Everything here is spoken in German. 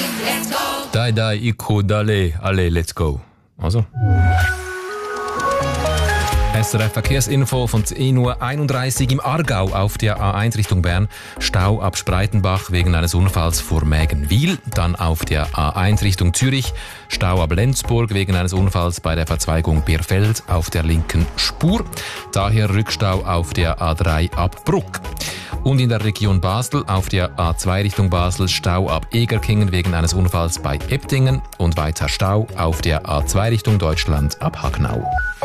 Dai, dai, Iko, dale, alle, let's go. Also. SRF Verkehrsinfo von 10:31 Uhr im Aargau auf der A1 Richtung Bern. Stau ab Spreitenbach wegen eines Unfalls vor Mägenwil. Dann auf der A1 Richtung Zürich. Stau ab Lenzburg wegen eines Unfalls bei der Verzweigung Bierfeld auf der linken Spur. Daher Rückstau auf der A3 ab Bruck. Und in der Region Basel auf der A2 Richtung Basel Stau ab Egerkingen wegen eines Unfalls bei Ebdingen und weiter Stau auf der A2 Richtung Deutschland ab Hagnau.